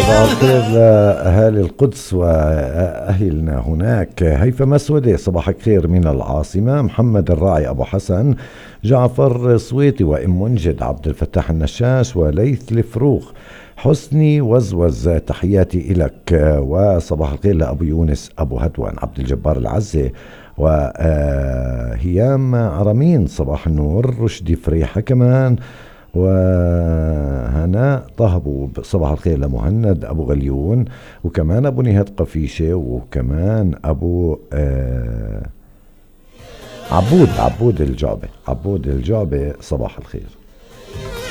صباح الخير لأهالي القدس وأهلنا هناك. هيثم مسودة صباح الخير من العاصمة. محمد الراعي أبو حسن، جعفر صويتي وإم منجد، عبد الفتاح النشاش وليث الفروخ، حسني وزوز، تحياتي إلك. وصباح الخير لأبو يونس أبو هدوان، عبد الجبار العزة وهيام عرمين، صباح النور. رشدي فريحة كمان، وهناء طهبو، صباح الخير لمهند أبو غليون، وكمان أبو نهاد قفيشة، وكمان أبو عبود الجعبة، صباح الخير.